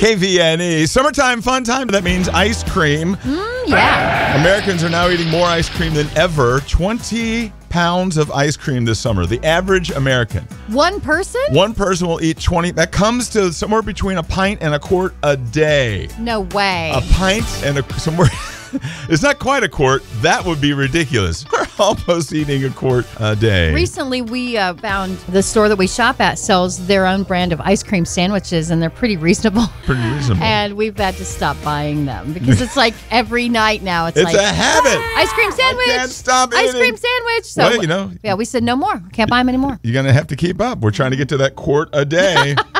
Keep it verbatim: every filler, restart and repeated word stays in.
K V N E. Summertime fun time. That means ice cream. Mm, yeah. Americans are now eating more ice cream than ever. twenty pounds of ice cream this summer. The average American. One person? One person will eat twenty. That comes to somewhere between a pint and a quart a day. No way. A pint and a somewhere. It's not quite a quart. That would be ridiculous. We're almost eating a quart a day. Recently, we uh, found the store that we shop at sells their own brand of ice cream sandwiches, and they're pretty reasonable. Pretty reasonable. And we've had to stop buying them because it's like every night now. It's, It's like a habit. "Ah, ice cream sandwich. I can't stop Ice eating." cream sandwich. So Well, you know. yeah, we said no more. Can't buy them anymore. You're going to have to keep up. We're trying to get to that quart a day.